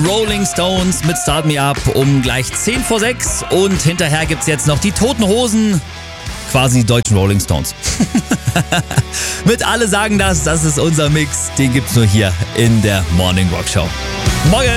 Rolling Stones mit Start Me Up um gleich 10 vor 6 und hinterher gibt's jetzt noch die Toten Hosen, quasi deutschen Rolling Stones. Mit Alle sagen das ist unser Mix, den gibt's nur hier in der Morning Rock Show. Morgen!